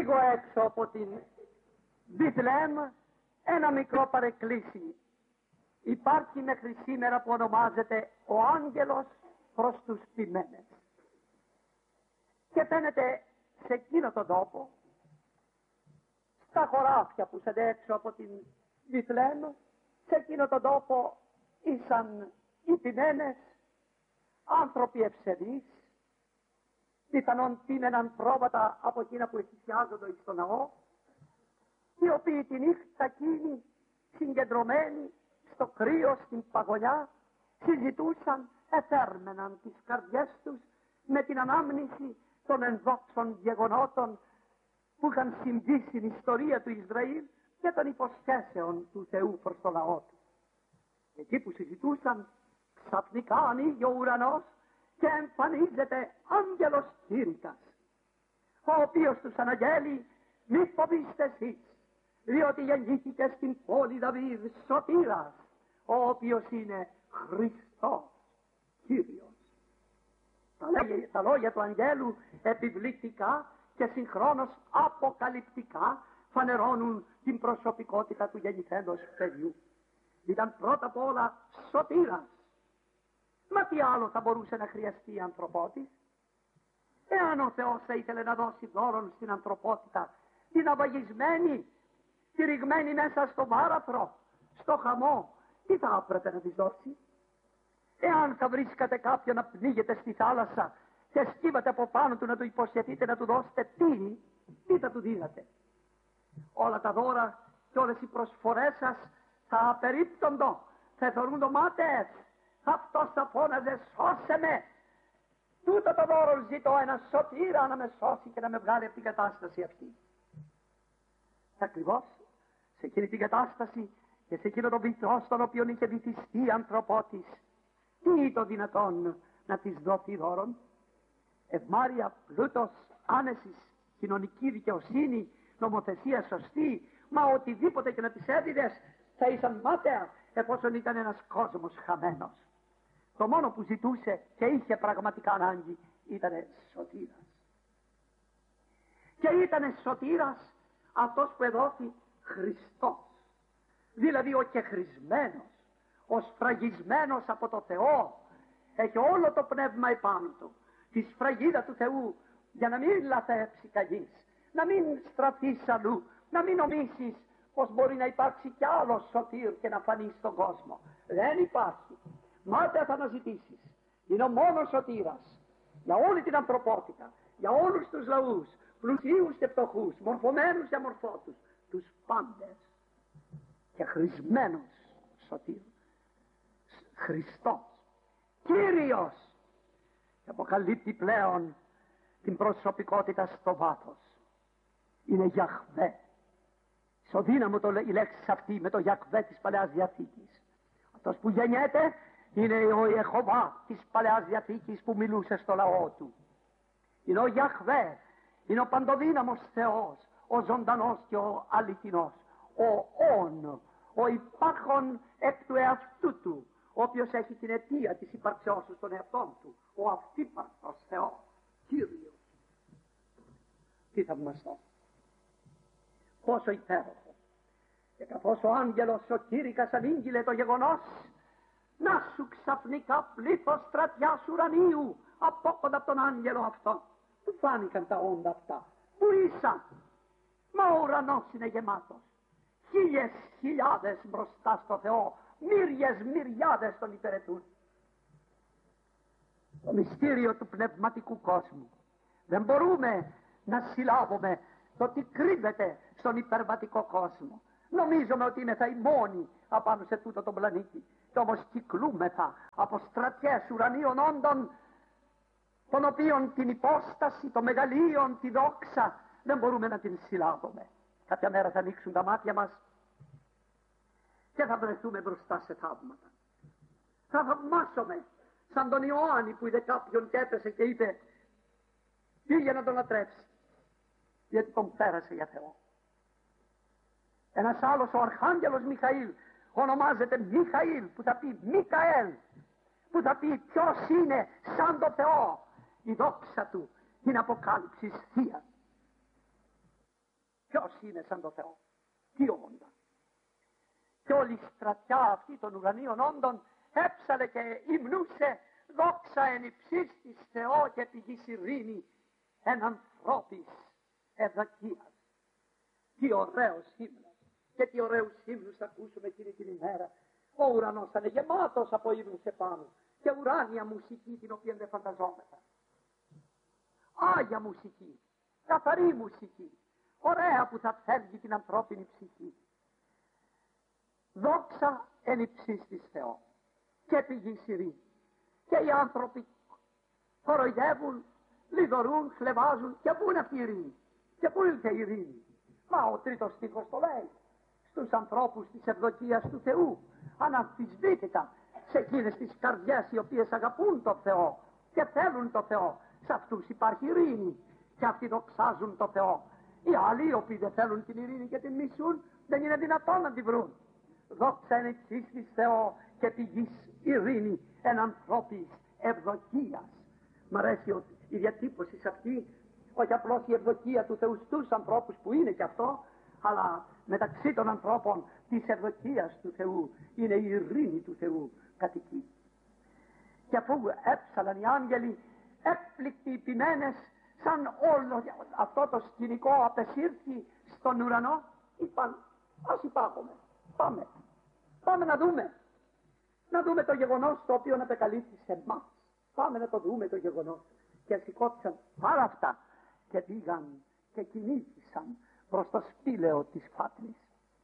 λίγο έξω από την Βιθλεέμ ένα μικρό παρεκκλήσι. Υπάρχει μέχρι σήμερα που ονομάζεται ο άγγελος προς τους ποιμένες. Και φαίνεται σε εκείνο τον τόπο, στα χωράφια που είναι έξω από την Βιθλεέμ, σε εκείνο τον τόπο ήσαν οι ποιμένες, άνθρωποι ευσεβείς, πιθανόν πίναιναν πρόβατα από εκείνα που εκκλησιάζονται στο ναό, οι οποίοι τη νύχτα εκείνη συγκεντρωμένοι στο κρύο, στην παγωνιά, συζητούσαν, εθέρμεναν τις καρδιές τους με την ανάμνηση των ενδόξων γεγονότων που είχαν συμβεί στην ιστορία του Ισραήλ και των υποσχέσεων του Θεού προς το λαό του. Εκεί που συζητούσαν, ξαφνικά ανοίγει ο ουρανός και εμφανίζεται άγγελος Κήρυκας, ο οποίος τους αναγγέλει: μη φοβήστε εσείς, διότι γεννήθηκε στην πόλη Δαβίδ σωτήρας, ο οποίος είναι Χριστός Κύριος. Τα λόγια του αγγέλου επιβλητικά και συγχρόνως αποκαλυπτικά φανερώνουν την προσωπικότητα του γεννηθέντος παιδιού. Ήταν πρώτα απ' όλα σωτήρας. Μα τι άλλο θα μπορούσε να χρειαστεί η ανθρωπότης? Εάν ο Θεός θα ήθελε να δώσει δώρον στην ανθρωπότητα, την αβαγισμένη, κηρυγμένη μέσα στο βάραθρο, στο χαμό, τι θα έπρεπε να της δώσει? Εάν θα βρίσκατε κάποιον να πνίγεται στη θάλασσα και σκύβατε από πάνω του να του υποσχεθείτε να του δώσετε τι θα του δίνατε? Όλα τα δώρα και όλες οι προσφορές σας θα απερίπτοντο, θα θεωρούντο μάταιες. Αυτός θα φώναζε: σώσε με! Τούτο το δώρο ζητώ, ένα σωτήρα να με σώσει και να με βγάλει από την κατάσταση αυτή. Ακριβώς σε εκείνη την κατάσταση και σε εκείνο το βυθό στον οποίο είχε βυθιστεί η ανθρωπότης, τι το δυνατόν να της δώσει δώρον? Ευμάρεια, πλούτος, άνεσης, κοινωνική δικαιοσύνη, νομοθεσία σωστή, μα οτιδήποτε και να της έδιδες θα ήσαν μάταια, εφόσον ήταν ένας κόσμος χαμένος. Το μόνο που ζητούσε και είχε πραγματικά ανάγκη ήταν σωτήρας. Και ήταν σωτήρας αυτός που εδόθη Χριστός, δηλαδή ο κεχρισμένος, ο σφραγισμένος από το Θεό. Έχει όλο το πνεύμα επάνω του, τη σφραγίδα του Θεού, για να μην λαθέψει κανείς, να μην στραφείς αλλού, να μην νομίσεις πως μπορεί να υπάρξει κι άλλο σωτήρ και να φανεί στον κόσμο. Δεν υπάρχει. Μάταια θα αναζητήσεις. Είναι ο μόνος σωτήρας για όλη την ανθρωπότητα, για όλους τους λαούς, πλουσίους και φτωχούς, μορφωμένους και αμορφώτους, τους πάντες. Και χρησμένος σωτήρ, Χριστός, Κύριος, και αποκαλύπτει πλέον την προσωπικότητα στο βάθος. Είναι Γιαχβέ. Ισοδύναμο η λέξη αυτή με το Γιαχβέ της Παλαιάς Διαθήκης. Αυτός που γεννιέται είναι ο Ιεχωβά της Παλαιάς Διαθήκης που μιλούσε στο λαό του. Είναι ο Γιαχβέ, είναι ο παντοδύναμος Θεός, ο ζωντανός και ο αληθινός, ο όν, ο υπάρχον εκ του εαυτού του, ο οποίος έχει την αιτία της υπαρξεώς του στον εαυτόν του, ο αυτύπαρκτος Θεός, Κύριος. Τι θαυμαστό, πόσο υπέροχο! Και καθώς ο άγγελος ο Κήρυκας ανήγγειλε το γεγονός, να σου ξαφνικά πλήθος στρατιάς ουρανίου απόκοντα από τον άγγελο αυτόν. Πού φάνηκαν τα όντα αυτά? Πού ήσαν? Μα ο ουρανός είναι γεμάτος. Χίλιες χιλιάδες μπροστά στο Θεό, μύριες μυριάδες τον υπηρετούν. Το μυστήριο του πνευματικού κόσμου. Δεν μπορούμε να συλλάβουμε το τι κρύβεται στον υπερβατικό κόσμο. Νομίζουμε ότι είναι οι μόνοι απάνω σε τούτο τον πλανήτη. Και όμως κυκλούμεθα από στρατιές ουρανίων όντων, των οποίων την υπόσταση, το μεγαλείον, τη δόξα δεν μπορούμε να την συλλάβουμε. Κάποια μέρα θα ανοίξουν τα μάτια μας και θα βρεθούμε μπροστά σε θαύματα. Θα θαυμάσουμε σαν τον Ιωάννη που είδε κάποιον και έπεσε και είπε: πήγε να τον λατρέψει, γιατί τον πέρασε για Θεό. Ένας άλλος, ο Αρχάγγελος Μιχαήλ, ονομάζεται Μιχαήλ, που θα πει Μικαέλ, που θα πει ποιος είναι σαν το Θεό. Η δόξα του, την αποκάλυψη θεία. Ποιος είναι σαν το Θεό? Τι όντα? Και όλη η στρατιά αυτή των ουρανίων όντων έψαλε και υμνούσε δόξα εν υψής της Θεό και πηγής ειρήνη εν ανθρώπης ευδοκίας. Τι ωραίος ύμνος και τι ωραίους ύμνους θα ακούσουμε εκείνη την ημέρα. Ο ουρανός θα είναι γεμάτος από ύμνους επάνω και ουράνια μουσική την οποία δεν φανταζόμεθα. Άγια μουσική, καθαρή μουσική, ωραία που θα φεύγει την ανθρώπινη ψυχή. Δόξα εν υψής της Θεό και πηγής ειρήνη. Και οι άνθρωποι κοροϊδεύουν, λιδωρούν, χλεβάζουν. Και πού είναι αυτή η ειρήνη? Και πού ήλθε η ειρήνη? Μα ο τρίτος στίχος το λέει. Στους ανθρώπους της ευδοκίας του Θεού, αναμφισβήτητα, σε εκείνες τις καρδιές οι οποίες αγαπούν το Θεό και θέλουν το Θεό, σε αυτούς υπάρχει ειρήνη και αυτοί δοξάζουν το Θεό. Οι άλλοι οι οποίοι δεν θέλουν την ειρήνη και την μισούν, δεν είναι δυνατόν να την βρουν. Δόξα εν εξής της Θεό και πηγής ειρήνη εν ανθρώπης ευδοκίας. Μ' αρέσει η διατύπωση σε αυτή, όχι απλώς η ευδοκία του Θεού στους ανθρώπους που είναι και αυτό, αλλά μεταξύ των ανθρώπων της ευδοκίας του Θεού είναι η ειρήνη του Θεού κατοικεί. Και αφού έψαλαν οι άγγελοι έπληκτοι υπημένες, σαν όλο αυτό το σκηνικό απεσύρθη στον ουρανό, είπαν ας υπάρχουμε, πάμε να δούμε το γεγονός το οποίο απεκαλύπτει σε εμάς. Πάμε να το δούμε το γεγονός. Και σηκώθησαν πάρα αυτά και πήγαν και κινήθησαν προς το σπήλαιο της Φάτνης.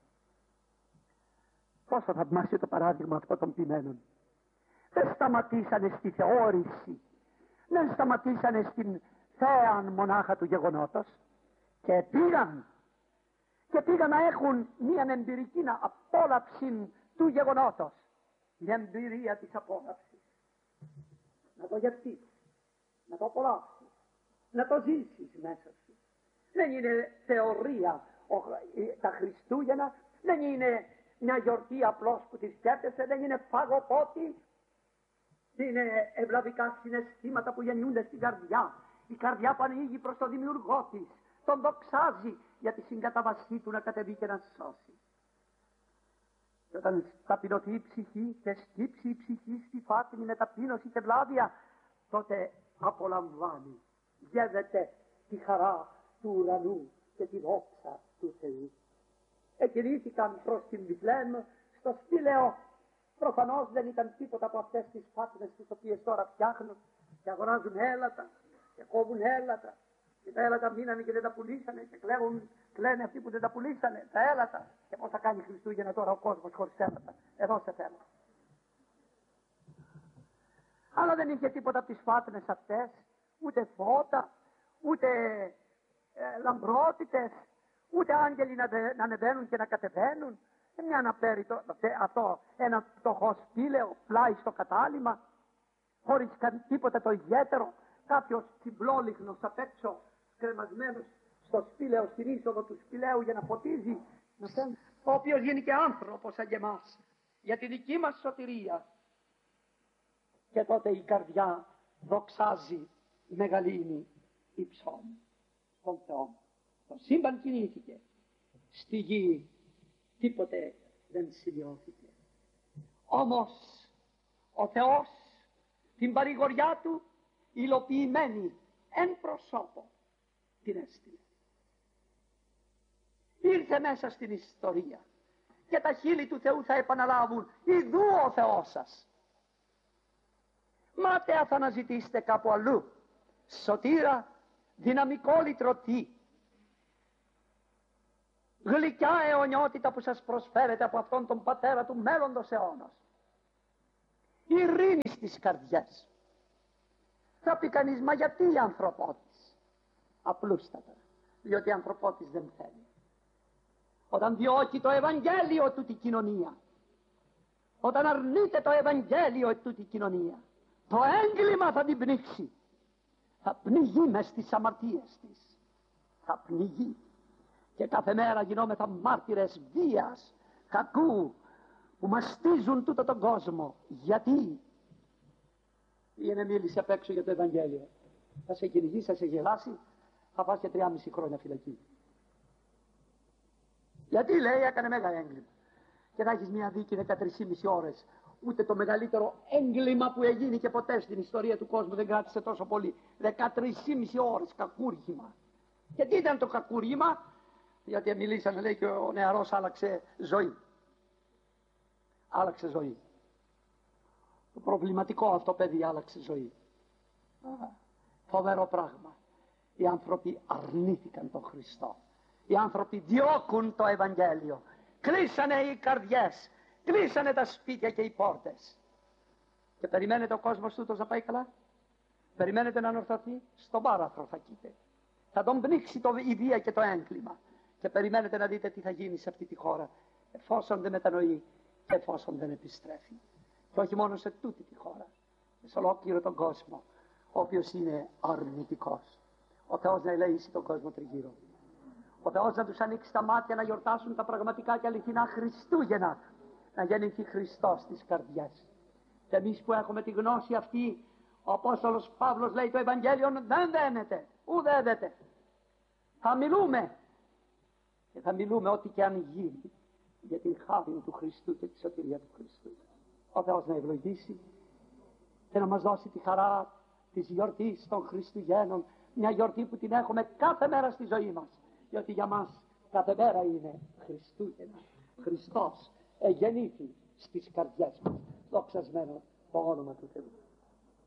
Πόσο θαυμάσιο το παράδειγμα αυτό των ποιμένων. Δεν σταματήσανε στη θεώρηση, δεν σταματήσανε στην θέαν μονάχα του γεγονότος και πήγαν να έχουν μια εμπειρική απόλαυση του γεγονότος. Η εμπειρία της απόλαυσης. Να το γευτείς, να το απολαύσεις, να το ζήσεις μέσα σου. Δεν είναι θεωρία τα Χριστούγεννα, δεν είναι μια γιορτή απλώς που τη σκέφτεσαι, δεν είναι φαγοπότη, είναι ευλαβικά συναισθήματα που γεννιούνται στην καρδιά. Η καρδιά που ανοίγει προς τον Δημιουργό της, τον δοξάζει για τη συγκαταβασή του να κατεβεί και να σώσει. Και όταν ταπεινωθεί η ψυχή και σκύψει η ψυχή στη Φάτνη με ταπείνωση και βλάβεια, τότε απολαμβάνει, γεύεται τη χαρά του ουρανού και τη δόξα του Θεού. Εκκινήθηκαν προς την Βιθλέμ, στο σπήλαιο. Προφανώς δεν ήταν τίποτα από αυτές τις φάτνες τις οποίες τώρα φτιάχνουν και αγοράζουν έλατα και κόβουν έλατα. Και τα έλατα μείνανε και δεν τα πουλήσανε και κλαίνε αυτοί που δεν τα πουλήσανε τα έλατα. Και πώς θα κάνει Χριστούγεννα τώρα ο κόσμος χωρίς έλατα? Εδώ σε θέλω. Αλλά δεν είχε τίποτα από τις φάτνες αυτές, ούτε φώτα, ούτε λαμπρότητες, ούτε άγγελοι να ανεβαίνουν και να κατεβαίνουν. Μια αναπέριτο αυτό, ένα φτωχό σπήλαιο πλάι στο κατάλημα, χωρίς τίποτα το ιδιαίτερο, κάποιος τσιμπλόλιχνος απ' έξω, κρεμασμένος στο σπήλαιο, στην είσοδο του σπηλαίου για να φωτίζει, ο οποίος γίνει και άνθρωπος σαν και εμάς, για τη δική μας σωτηρία. Και τότε η καρδιά δοξάζει μεγαλύνει υψών στον Θεό. Το σύμπαν κινήθηκε, στη γη τίποτε δεν σημειώθηκε. Όμως ο Θεός την παρηγοριά του υλοποιημένη εν προσώπο την έστειλε. Ήρθε μέσα στην ιστορία και τα χείλη του Θεού θα επαναλάβουν «Ιδού ο Θεός σας». Μάταια θα αναζητήσετε κάπου αλλού σωτήρα, δυναμικό λυτρωτή, γλυκιά αιωνιότητα που σας προσφέρεται από αυτόν τον πατέρα του μέλλοντος αιώνος. Ειρήνη στις καρδιές. Θα πει κανείς, μα γιατί η ανθρωπότης? Απλούστατα, διότι η ανθρωπότης δεν θέλει. Όταν διώκει το Ευαγγέλιο τούτη κοινωνία, όταν αρνείται το Ευαγγέλιο τούτη κοινωνία, το έγκλημα θα την πνίξει. Θα πνιγεί μες στις αμαρτίες της. Θα πνιγεί. Και κάθε μέρα γινόμεθα μάρτυρες βίας, κακού, που μαστίζουν τούτο τον κόσμο. Γιατί? Είναι μίλησε απ' έξω για το Ευαγγέλιο. Θα σε κυνηγήσει, θα σε γελάσει, θα πας και 3,5 χρόνια φυλακή. Γιατί, λέει, έκανε μέγα έγκλημα. Και να έχεις μια δίκη 13,5 ώρες. Ούτε το μεγαλύτερο έγκλημα που έγινε και ποτέ στην ιστορία του κόσμου δεν κράτησε τόσο πολύ. 13,5 ώρες κακούργημα. Και τι ήταν το κακούργημα? Γιατί μιλήσανε, λέει, και ο νεαρός άλλαξε ζωή. Άλλαξε ζωή. Το προβληματικό αυτό παιδί άλλαξε ζωή. Φοβερό πράγμα. Οι άνθρωποι αρνήθηκαν τον Χριστό. Οι άνθρωποι διώκουν το Ευαγγέλιο. Κλείσανε οι καρδιές. Κλείσανε τα σπίτια και οι πόρτες. Και περιμένετε ο κόσμος τούτος να πάει καλά? Περιμένετε να ανορθωθεί? Στον πάραθρο θα κοίται. Θα τον πνίξει η βία και το έγκλημα. Και περιμένετε να δείτε τι θα γίνει σε αυτή τη χώρα, εφόσον δεν μετανοεί και εφόσον δεν επιστρέφει. Και όχι μόνο σε τούτη τη χώρα, σε ολόκληρο τον κόσμο, ο οποίος είναι αρνητικός. Ο Θεός να ελέγξει τον κόσμο τριγύρω. Ο Θεός να τους ανοίξει τα μάτια να γιορτάσουν τα πραγματικά και αληθινά Χριστούγεννα. Να γεννηθεί Χριστός στις καρδιές. Και εμείς που έχουμε τη γνώση αυτή, ο Απόστολος Παύλος λέει, το Ευαγγέλιο δεν δένεται, ουδέδεται. Θα μιλούμε. Και θα μιλούμε ό,τι και αν γίνει για την χάρη του Χριστού και τη σωτηρία του Χριστού. Ο Θεός να ευλογήσει και να μας δώσει τη χαρά της γιορτής των Χριστουγέννων. Μια γιορτή που την έχουμε κάθε μέρα στη ζωή μας. Γιατί για μας κάθε μέρα είναι Χριστούγεννα. Χριστός εγεννήθη στις καρδιές μας. Δοξασμένο το όνομα του Θεού.